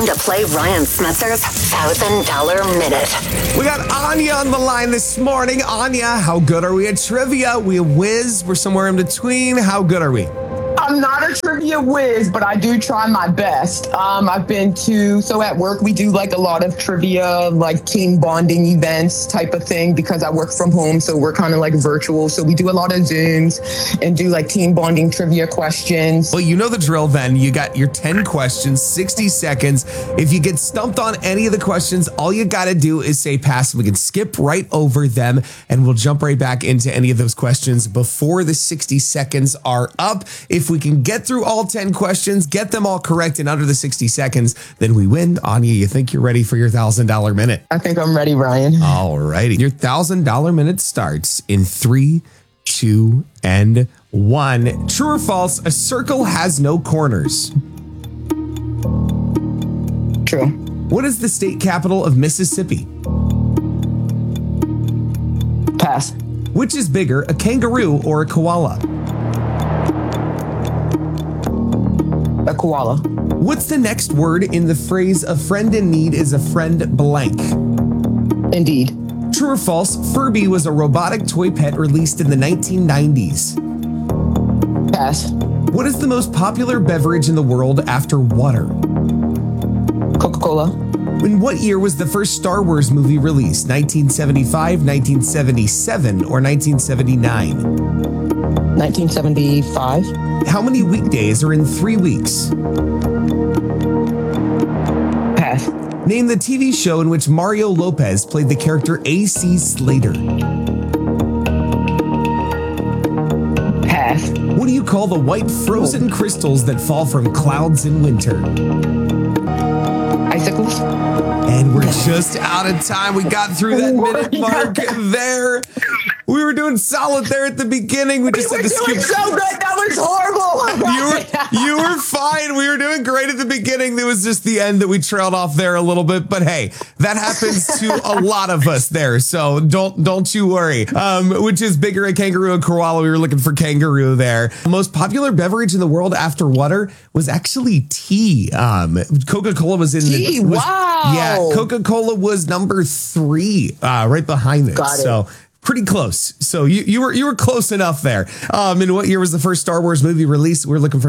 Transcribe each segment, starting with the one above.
time to play Ryan Smetzer's $1,000 Minute. We got Anya on the line this morning. Anya, how good are we at trivia? We a whiz? We're somewhere in between. How good are we? I'm not a trivia whiz, but I do try my best. So at work, we do like a lot of trivia, like team bonding events type of thing because I work from home. So we're kind of like virtual. So we do a lot of Zooms and do like team bonding trivia questions. Well, you know the drill then. You got your 10 questions, 60 seconds. If you get stumped on any of the questions, all you got to do is say pass. We can skip right over them and we'll jump right back into any of those questions before the 60 seconds are up. If we can get through all 10 questions, get them all correct in under the 60 seconds, then we win. Anya, you think you're ready for your $1,000 minute? I think I'm ready, Ryan. All righty. Your $1,000 minute starts in 3, 2, and 1. True or false, a circle has no corners? True. What is the state capital of Mississippi? Pass. Which is bigger, a kangaroo or a koala? A koala. What's the next word in the phrase a friend in need is a friend blank? Indeed. True or false, Furby was a robotic toy pet released in the 1990s? Pass. What is the most popular beverage in the world after water? Coca-Cola. In what year was the first Star Wars movie released? 1975, 1977, or 1979? 1975. How many weekdays are in 3 weeks? Pass. Name the TV show in which Mario Lopez played the character A.C. Slater. Pass. What do you call the white frozen crystals that fall from clouds in winter? Icicles. And we're just out of time. We got through that minute mark there. We were doing solid there at the beginning. We just had to skip. So good. That was horrible. You were fine. We were doing great at the beginning. There was just the end that we trailed off there a little bit. But hey, that happens to a lot of us there. So don't you worry. Which is bigger, a kangaroo, a koala? We were looking for kangaroo there. Most popular beverage in the world after water was actually tea. Coca-Cola was in tea. Wow. Yeah, Coca-Cola was number 3, right behind it. Got it. So pretty close. So you were close enough there. In what year was the first Star Wars movie released? We're looking for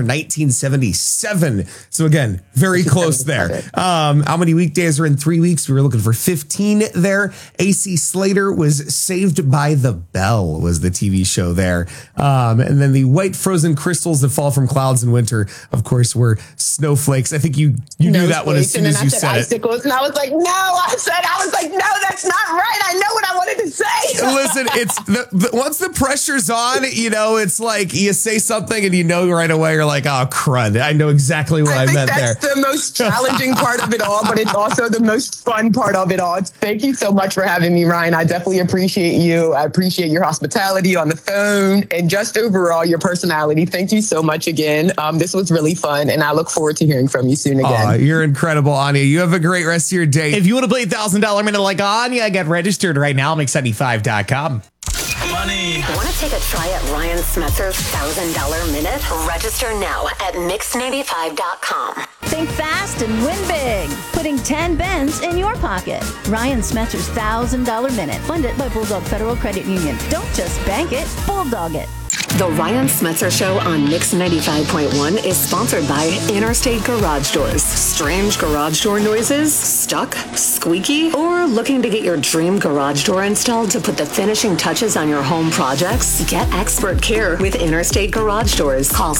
1977. So again, very close there. How many weekdays are in 3 weeks? We were looking for 15 there. A.C. Slater was Saved by the Bell was the TV show there. And then the white frozen crystals that fall from clouds in winter, of course, were snowflakes. I think you knew that one as soon as you said icicles, it. And I was like, no, that's not right. I know what I wanted to say. Listen, it's once the pressure's on, it's like you say something and right away you're like, oh, crud. I know exactly what I meant there. That's the most challenging part of it all, but it's also the most fun part of it all. Thank you so much for having me, Ryan. I definitely appreciate you. I appreciate your hospitality on the phone and just overall your personality. Thank you so much again. This was really fun, and I look forward to hearing from you soon again. Oh, you're incredible, Anya. You have a great rest of your day. If you want to play $1,000 minute like Anya, get registered right now. Mix75.com. Money. Want to take a try at Ryan Smetzer's $1,000 Minute? Register now at Mix95.com. Think fast and win big. Putting 10 bends in your pocket. Ryan Smetzer's $1,000 Minute. Funded by Bulldog Federal Credit Union. Don't just bank it, bulldog it. The Ryan Smetzer Show on Mix 95.1 is sponsored by Interstate Garage Doors. Strange garage door noises? Stuck? Squeaky? Or looking to get your dream garage door installed to put the finishing touches on your home projects? Get expert care with Interstate Garage Doors. Call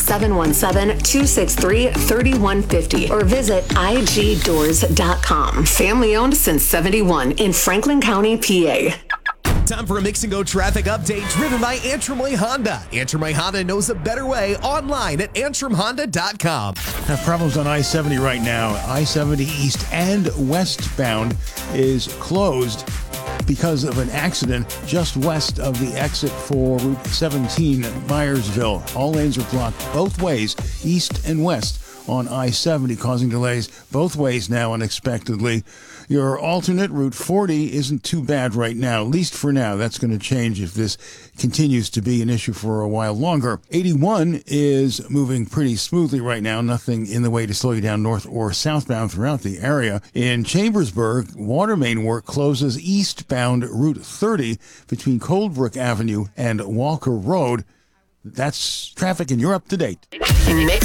717-263-3150 or visit igdoors.com. Family owned since 71 in Franklin County, PA. Time for a Mix and Go traffic update driven by Antrim Way Honda. Antrim Way Honda knows a better way online at antrimhonda.com. Have problems on I-70 right now. I-70 east and westbound is closed because of an accident just west of the exit for Route 17 at Myersville. All lanes are blocked both ways, east and west. on I-70, causing delays both ways now unexpectedly. Your alternate Route 40 isn't too bad right now, at least for now. That's going to change if this continues to be an issue for a while longer. 81 is moving pretty smoothly right now. Nothing in the way to slow you down north or southbound throughout the area. In Chambersburg, water main work closes eastbound Route 30 between Coldbrook Avenue and Walker Road. That's traffic, and you're up to date. Mix